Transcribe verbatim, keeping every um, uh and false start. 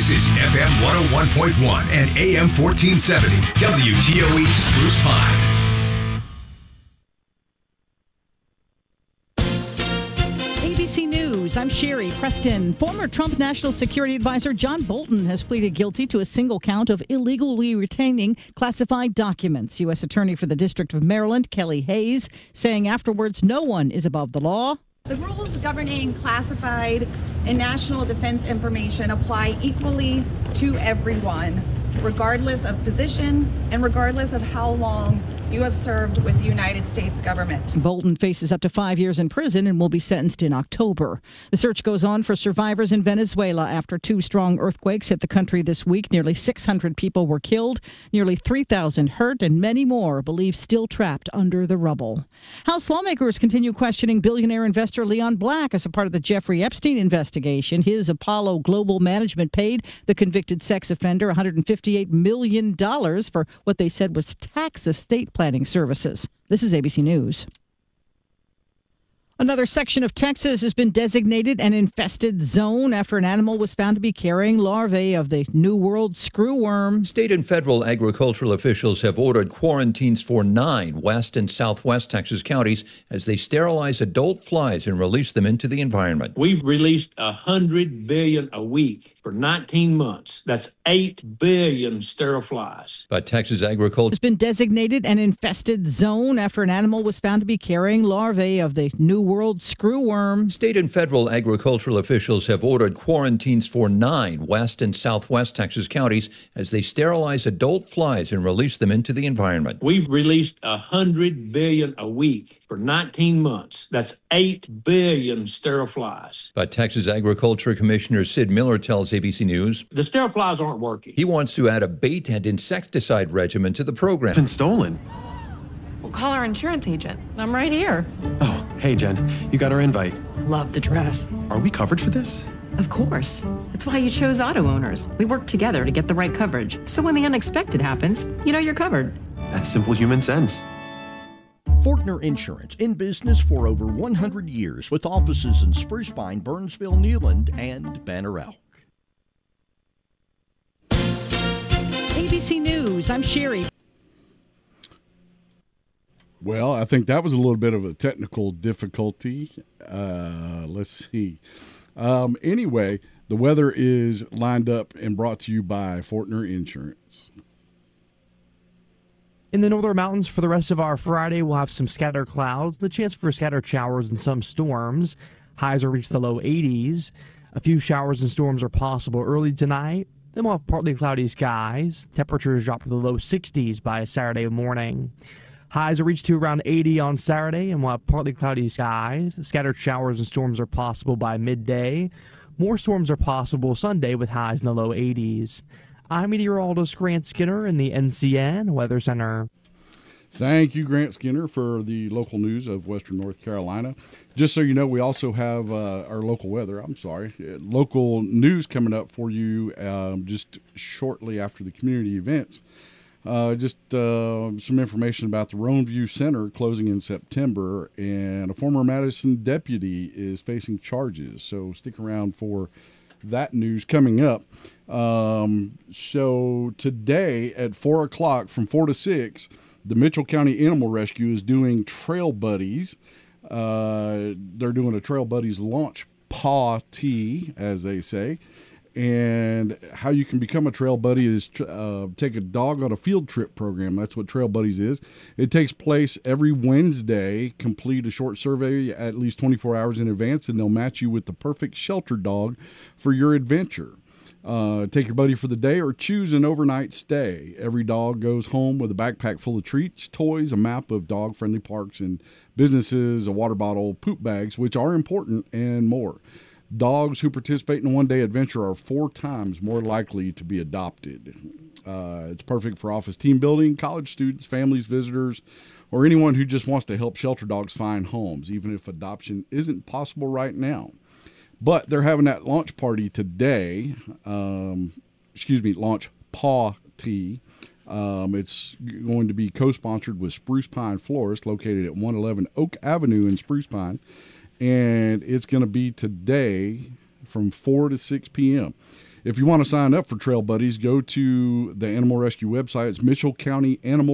This is F M one oh one point one and A M fourteen seventy, W T O E Spruce Pine. A B C News, I'm Sherry Preston. Former Trump National Security Advisor John Bolton has pleaded guilty to a single count of illegally retaining classified documents. U S Attorney for the District of Maryland, Kelly Hayes, saying afterwards no one is above the law. The rules governing classified and national defense information apply equally to everyone, regardless of position and regardless of how long you have served with the United States government. Bolton faces up to five years in prison and will be sentenced in October. The search goes on for survivors in Venezuela after two strong earthquakes hit the country this week. Nearly six hundred people were killed, nearly three thousand hurt, and many more believed still trapped under the rubble. House lawmakers continue questioning billionaire investor Leon Black as a part of the Jeffrey Epstein investigation. His Apollo Global Management paid the convicted sex offender one hundred fifty-eight million dollars for what they said was tax estate planning services. This is A B C News. Another section of Texas has been designated an infested zone after an animal was found to be carrying larvae of the New World screwworm. State and federal agricultural officials have ordered quarantines for nine west and southwest Texas counties as they sterilize adult flies and release them into the environment. We've released one hundred billion a week for nineteen months. That's eight billion sterile flies. But Texas agriculture has been designated an infested zone after an animal was found to be carrying larvae of the New World screwworm. State and federal agricultural officials have ordered quarantines for nine west and southwest Texas counties as they sterilize adult flies and release them into the environment. We've released one hundred billion a week for nineteen months. That's eight billion sterile flies. But Texas Agriculture Commissioner Sid Miller tells A B C News the sterile flies aren't working. He wants to add a bait and insecticide regimen to the program. Been stolen. Well, call our insurance agent. I'm right here. Oh, hey, Jen. You got our invite. Love the dress. Are we covered for this? Of course. That's why you chose Auto Owners. We work together to get the right coverage. So when the unexpected happens, you know you're covered. That's simple human sense. Fortner Insurance, in business for over one hundred years with offices in Spruce Pine, Burnsville, Newland, and Banner Elk. A B C News, I'm Sherry. Well, I think that was a little bit of a technical difficulty. Uh, let's see. Um, anyway, the weather is lined up and brought to you by Fortner Insurance. In the northern mountains for the rest of our Friday, we'll have some scattered clouds, the chance for scattered showers and some storms. Highs will reach the low eighties. A few showers and storms are possible early tonight. Then we'll have partly cloudy skies. Temperatures drop to the low sixties by Saturday morning. Highs will reach to around eighty on Saturday, and we'll have partly cloudy skies. Scattered showers and storms are possible by midday. More storms are possible Sunday with highs in the low eighties. I'm meteorologist Grant Skinner in the N C N Weather Center. Thank you, Grant Skinner, for the local news of Western North Carolina. Just so you know, we also have uh, our local weather, I'm sorry, uh, local news coming up for you um, just shortly after the community events. Uh, just uh, some information about the Roan View Center closing in September, and a former Madison deputy is facing charges. So stick around for that news coming up. Um, so today at four o'clock from four to six, the Mitchell County Animal Rescue is doing Trail Buddies. Uh, they're doing a Trail Buddies launch party, as they say. And how you can become a Trail Buddy is uh, take a dog on a field trip program. That's what Trail Buddies is. It takes place every Wednesday. Complete a short survey at least twenty-four hours in advance, and they'll match you with the perfect shelter dog for your adventure. Uh, take your buddy for the day or choose an overnight stay. Every dog goes home with a backpack full of treats, toys, a map of dog-friendly parks and businesses, a water bottle, poop bags, which are important, and more. Dogs who participate in a one-day adventure are four times more likely to be adopted. Uh, it's perfect for office team building, college students, families, visitors, or anyone who just wants to help shelter dogs find homes, even if adoption isn't possible right now. But they're having that launch party today. Um, excuse me, launch party. Um, it's going to be co-sponsored with Spruce Pine Florist, located at one eleven Oak Avenue in Spruce Pine. And it's going to be today from four to six p.m. if you want to sign up for Trail Buddies, go to the Animal Rescue website. It's Mitchell County Animal